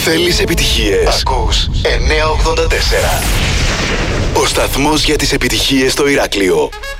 Θέλεις επιτυχίες? Ακούς 984. Ο σταθμός για τις επιτυχίες στο Ηράκλειο.